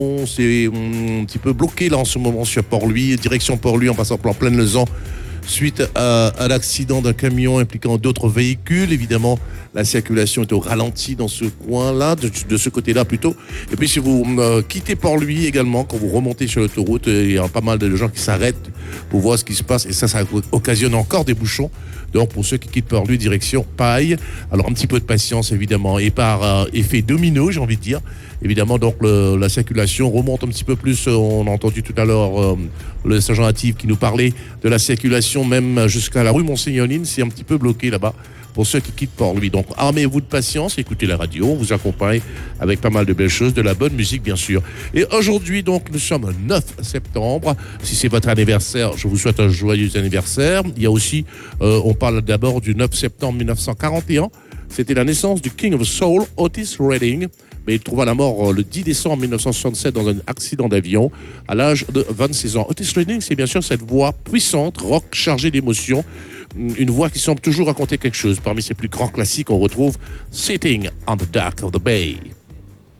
C'est un petit peu bloqué là en ce moment sur Port-Louis, direction Port-Louis en passant par Plaine-le-Zan suite à l'accident d'un camion impliquant d'autres véhicules. Évidemment, la circulation est au ralenti dans ce coin-là, de ce côté-là plutôt. Et puis si vous quittez Port-Louis également, quand vous remontez sur l'autoroute, il y a pas mal de gens qui s'arrêtent pour voir ce qui se passe et ça occasionne encore des bouchons. Donc pour ceux qui quittent Port-Louis, direction Paille, alors un petit peu de patience évidemment et par effet domino, j'ai envie de dire. Évidemment, donc la circulation remonte un petit peu plus. On a entendu tout à l'heure le sergent Hatif qui nous parlait de la circulation même jusqu'à la rue Monseigneur-Line. C'est un petit peu bloqué là-bas pour ceux qui quittent Port-Louis. Donc armez-vous de patience, écoutez la radio, on vous accompagne avec pas mal de belles choses, de la bonne musique bien sûr. Et aujourd'hui donc nous sommes le 9 septembre. Si c'est votre anniversaire, je vous souhaite un joyeux anniversaire. Il y a aussi, on parle d'abord du 9 septembre 1941. C'était la naissance du King of Soul, Otis Redding. Mais il trouva la mort le 10 décembre 1967 dans un accident d'avion à l'âge de 26 ans. Otis Redding, c'est bien sûr cette voix puissante, rock, chargée d'émotions. Une voix qui semble toujours raconter quelque chose. Parmi ses plus grands classiques, on retrouve Sitting on the Dock of the Bay.